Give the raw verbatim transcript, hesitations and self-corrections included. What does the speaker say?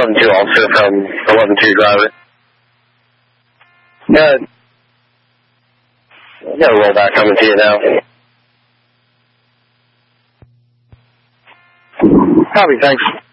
eleven two officer from eleven two driver. Yeah. I got a rollback coming to you now. Copy, thanks.